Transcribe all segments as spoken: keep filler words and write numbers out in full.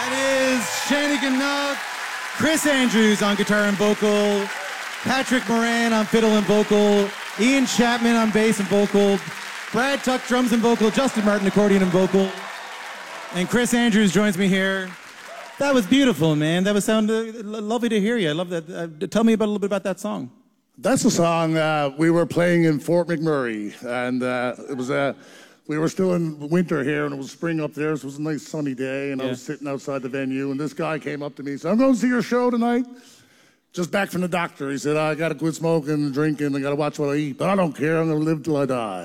That is Shanigan Nuck, Chris Andrews on guitar and vocal, Patrick Moran on fiddle and vocal, Ian Chapman on bass and vocal, Brad Tuck drums and vocal, Justin Martin accordion and vocal, and Chris Andrews joins me here. That was beautiful, man. That was sound uh, lovely to hear you. I love that. Uh, tell me about, a little bit about that song. That's a song uh, we were playing in Fort McMurray, and uh, it was uh, we were still in winter here, and it was spring up there, so it was a nice sunny day, and yeah. I was sitting outside the venue, and this guy came up to me and said, "I'm going to see your show tonight. Just back from the doctor." He said, "I got to quit smoking and drinking. I got to watch what I eat, but I don't care. I'm going to live till I die."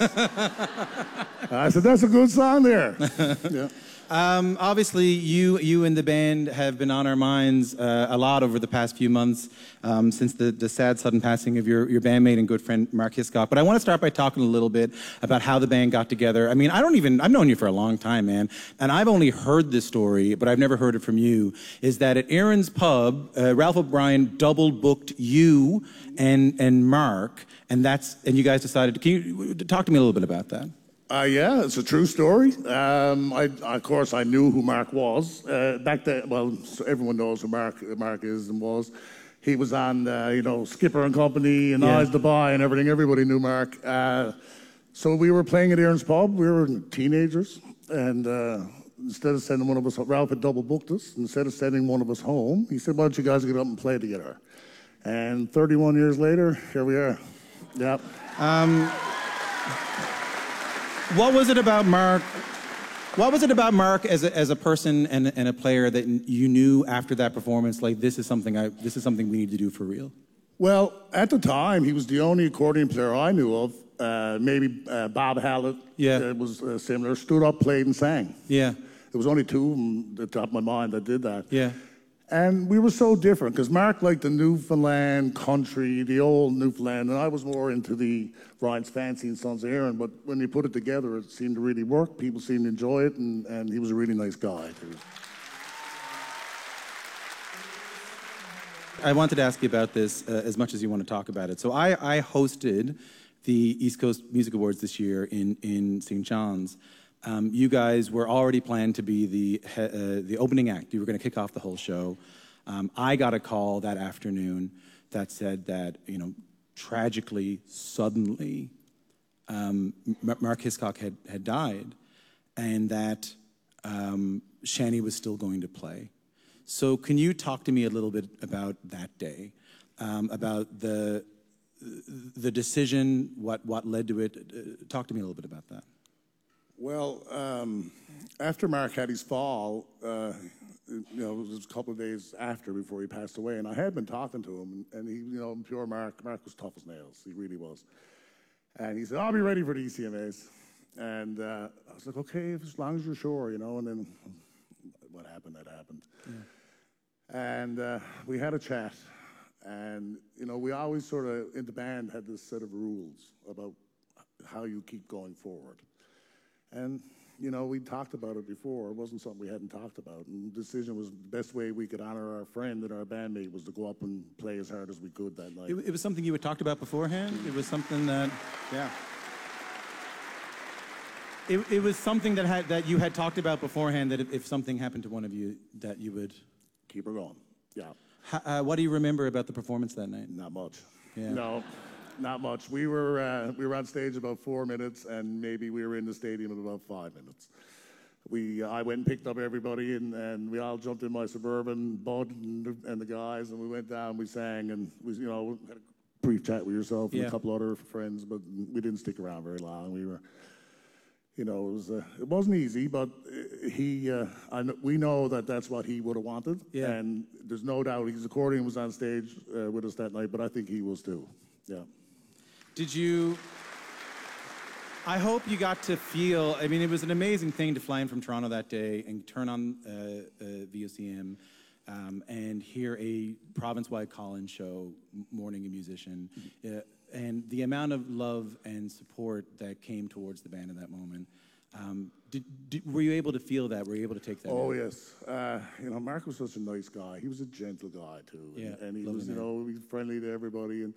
I said, "That's a good song there." Yeah. Um, obviously, you you and the band have been on our minds uh, a lot over the past few months um, since the, the sad, sudden passing of your, your bandmate and good friend, Mark Hiscock. But I want to start by talking a little bit about how the band got together. I mean, I don't even, I've known you for a long time, man, and I've only heard this story, but I've never heard it from you, is that at Aaron's Pub, uh, Ralph O'Brien double-booked you and, and Mark, and that's, and you guys decided, to, can you talk to me a little bit about that? Uh, yeah, it's a true story. Um, I, of course, I knew who Mark was. Uh, back then, well, so everyone knows who Mark Mark is and was. He was on, uh, you know, Skipper and Company and yeah. Eyes to Buy and everything. Everybody knew Mark. Uh, so we were playing at Aaron's Pub. We were teenagers. And uh, instead of sending one of us, Ralph had double booked us. Instead of sending one of us home, he said, "Why don't you guys get up and play together?" And thirty-one years later, here we are. Yeah. Um, What was it about Mark? What was it about Mark as a, as a person and, and a player that you knew after that performance, like this is something I this is something we need to do for real? Well, at the time, he was the only accordion player I knew of. Uh, maybe uh, Bob Hallett. Yeah, uh, was uh, similar. Stood up, played, and sang. Yeah, there was only two of them at the top of my mind that did that. Yeah. And we were so different, because Mark liked the Newfoundland country, the old Newfoundland, and I was more into the Ryan's Fancy and Sons of Erin, but when you put it together, it seemed to really work. People seemed to enjoy it, and, and he was a really nice guy, too. I wanted to ask you about this uh, as much as you want to talk about it. So I, I hosted the East Coast Music Awards this year in, in Saint John's. Um, you guys were already planned to be the, uh, the opening act. You were going to kick off the whole show. Um, I got a call that afternoon that said that, you know, tragically, suddenly, um, Mark Hiscock had, had died, and that um, Shani was still going to play. So can you talk to me a little bit about that day, um, about the, the decision, what, what led to it? Uh, talk to me a little bit about that. Well, um, after Mark had his fall, uh, you know, it was a couple of days after before he passed away, and I had been talking to him, and, and he, you know, pure Mark, Mark was tough as nails, he really was. And he said, "I'll be ready for the E C M As." And uh, I was like, "Okay, as long as you're sure, you know," and then what happened, that happened. Yeah. And uh, we had a chat, and, you know, we always sort of, in the band, had this set of rules about how you keep going forward. And, you know, we talked about it before. It wasn't something we hadn't talked about. And the decision was the best way we could honor our friend and our bandmate was to go up and play as hard as we could that night. It, it was something you had talked about beforehand? It was something that, yeah. It, it was something that, had, that you had talked about beforehand, that if, if something happened to one of you, that you would... Keep her going, yeah. How, uh, what do you remember about the performance that night? Not much. Yeah. No. Not much. We were uh, we were on stage about four minutes, and maybe we were in the stadium in about five minutes. We uh, I went and picked up everybody, and, and we all jumped in my Suburban, Bud and, and the guys, and we went down. We sang, and we you know had a brief chat with yourself and yeah. a couple other friends, but we didn't stick around very long. We were, you know, it was uh, it wasn't easy, but he uh, I know, we know that that's what he would have wanted, yeah. and there's no doubt his accordion was on stage uh, with us that night, but I think he was too. Yeah. Did you, I hope you got to feel, I mean, it was an amazing thing to fly in from Toronto that day and turn on uh, uh, V O C M um, and hear a province-wide call-in show, Morning a Musician, mm-hmm. uh, and the amount of love and support that came towards the band in that moment. Um, did, did, were you able to feel that? Were you able to take that? Oh, in? yes. Uh, you know, Mark was such a nice guy. He was a gentle guy, too. Yeah, and, and he was, you know, he was friendly to everybody. And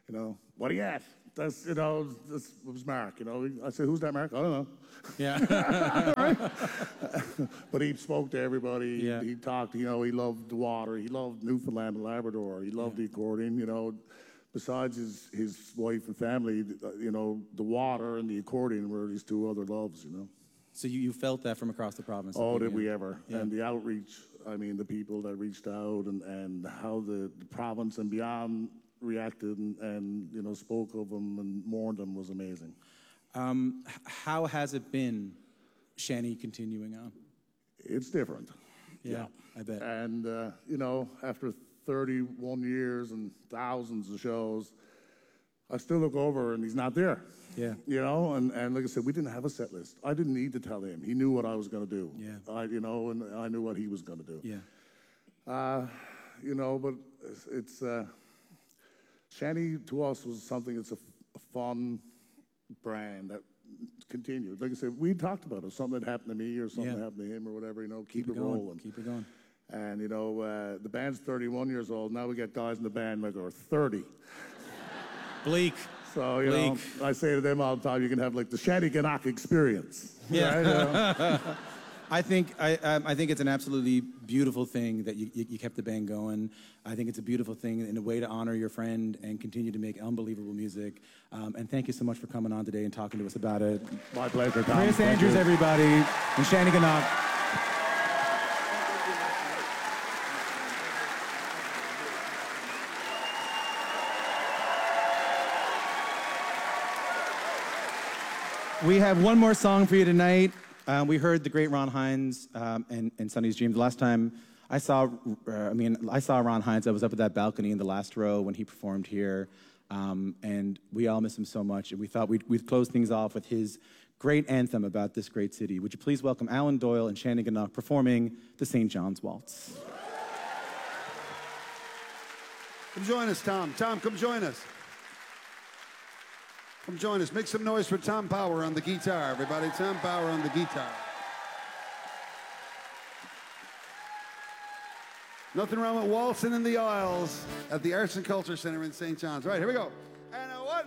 You know, what are you at? That's, you know, this was Mark, you know. I said, who's that, Mark? I don't know. Yeah. But he spoke to everybody. Yeah. He talked, you know, he loved the water. He loved Newfoundland and Labrador. He loved yeah. the accordion, you know. Besides his, his wife and family, you know, the water and the accordion were his two other loves, you know. So you, you felt that from across the province? Oh, did we ever. Yeah. And the outreach, I mean, the people that reached out and, and how the, the province and beyond reacted and, and, you know, spoke of them and mourned them was amazing. Um, how has it been, Shanny, continuing on? It's different. Yeah, yeah. I bet. And, uh, you know, after thirty-one years and thousands of shows, I still look over and he's not there. Yeah. You know, and, and like I said, we didn't have a set list. I didn't need to tell him. He knew what I was going to do. Yeah. I, you know, and I knew what he was going to do. Yeah. Uh, you know, but it's, it's uh, Shanny to us was something, it's a, a fun brand that continued. Like I said, we talked about it. Something that happened to me or something yeah. that happened to him or whatever, you know, keep, keep it, it rolling. Keep it going. And, you know, uh, the band's thirty-one years old. Now we got guys in the band that are thirty. Bleak. So, you Bleak. know, I say to them all the time, you can have, like, the Shanneyganock experience. Yeah. Right? You know? I think I, um, I think it's an absolutely beautiful thing that you, you, you kept the band going. I think it's a beautiful thing in a way to honor your friend and continue to make unbelievable music. Um, and thank you so much for coming on today and talking to us about it. My pleasure, Tom. Chris Thank Andrews, you. everybody, and Shanneyganock. We have one more song for you tonight. Um, we heard the great Ron Hines um, and, and Sonny's Dream. The last time I saw, uh, I mean, I saw Ron Hines, I was up at that balcony in the last row when he performed here, um, and we all miss him so much. And we thought we'd, we'd close things off with his great anthem about this great city. Would you please welcome Alan Doyle and Shanneyganock performing the Saint John's Waltz. Come join us, Tom. Tom, come join us. Come join us. Make some noise for Tom Power on the guitar, everybody. Tom Power on the guitar. Nothing wrong with waltzing in the aisles at the Arts and Culture Center in Saint John's. Right, here we go.